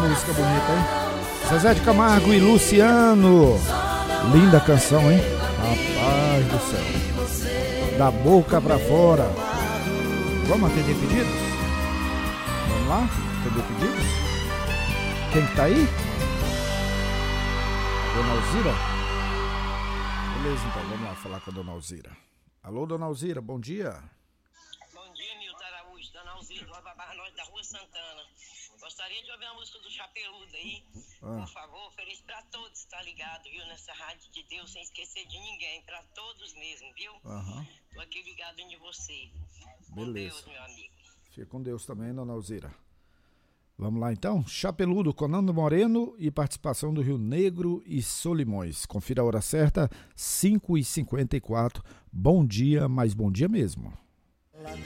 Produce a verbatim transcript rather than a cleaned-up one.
música bonita, hein? Zezé de Camargo e Luciano. Linda canção, hein? Rapaz do céu. Da boca pra fora. Vamos atender pedidos? Vamos lá? Atender pedidos? Quem que tá aí? Dona Alzira? Beleza, então, vamos lá falar com a Dona Alzira. Alô, Dona Alzira, bom dia. Bom dia, Milton Araújo, Dona Alzira, do Barra Norte da Rua Santana. Gostaria de ouvir a música do Chapeludo aí, ah. por favor, feliz pra todos, tá ligado, viu, nessa rádio de Deus, sem esquecer de ninguém, pra todos mesmo, viu? Aham. Tô aqui ligado em você. Beleza. Com Deus, meu amigo. Fica com Deus também, Dona Alzira. Vamos lá então, Chapeludo com Nando Moreno e participação do Rio Negro e Solimões. Confira a hora certa, cinco e cinquenta e quatro. Bom dia, mas bom dia mesmo. Lá